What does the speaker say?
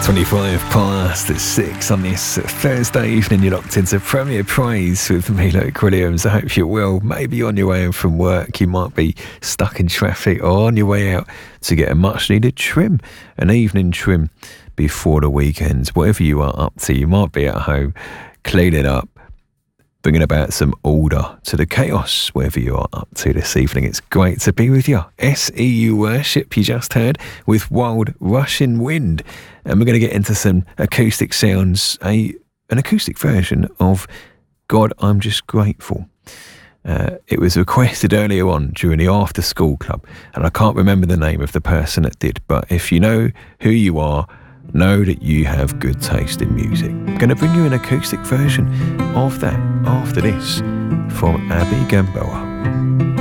25 past 6 on this Thursday evening. You're locked into Premier Praise with me, Luke Williams. I hope you're well. Maybe on your way home from work, you might be stuck in traffic, or on your way out to get a much needed trim, an evening trim before the weekend. Whatever you are up to, you might be at home cleaning up, bringing about some order to the chaos, wherever you are up to this evening. It's great to be with you. SEU Worship, you just heard, with Wild Rushing Wind. And we're going to get into some acoustic sounds, an acoustic version of God, I'm Just Grateful. It was requested earlier on during the After School Club, and I can't remember the name of the person that did, but if you know who you are, know that you have good taste in music. I'm going to bring you an acoustic version of that after this from Abby Gamboa.